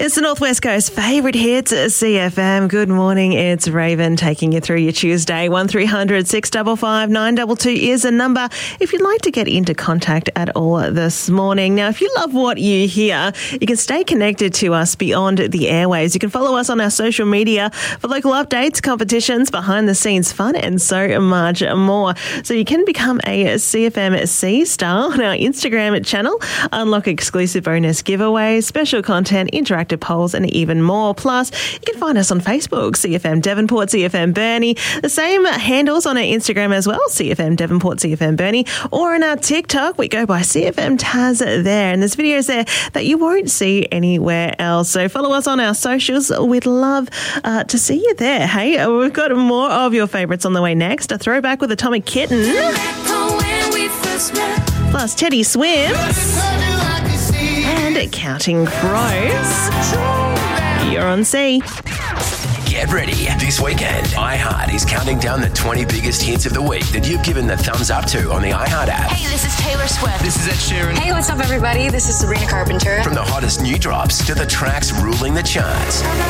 It's the Northwest Coast favourite hits, CFM. Good morning, it's Raven taking you through your Tuesday. 1300 655 922 is a number if you'd like to get into contact at all this morning. Now, if you love what you hear, you can stay connected to us beyond the airwaves. You can follow us on our social media for local updates, competitions, behind the scenes fun and so much more. So you can become a CFM C star on our Instagram channel, unlock exclusive bonus giveaways, special content, interactive polls and even more. Plus, you can find us on Facebook, CFM Devonport, CFM Burnie. The same handles on our Instagram as well, CFM Devonport, CFM Burnie. Or on our TikTok, we go by CFM Taz there. And there's videos there that you won't see anywhere else. So follow us on our socials. We'd love to see you there. Hey, we've got more of your favourites on the way next. A throwback with Atomic Kitten. Plus Teddy Swims. And Counting Crows. You're on C. Get ready. This weekend, iHeart is counting down the 20 biggest hits of the week that you've given the thumbs up to on the iHeart app. Hey, this is Taylor Swift. This is Ed Sheeran. Hey, what's up, everybody? This is Sabrina Carpenter. From the hottest new drops to the tracks ruling the charts.